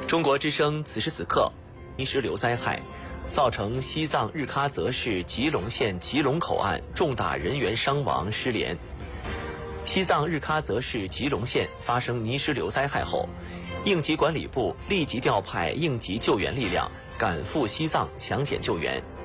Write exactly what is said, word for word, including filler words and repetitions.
中国之声此时此刻，泥石流灾害造成西藏日喀则市吉隆县吉隆口岸重大人员伤亡失联。西藏日喀则市吉隆县发生泥石流灾害后，应急管理部立即调派应急救援力量赶赴西藏抢险救援。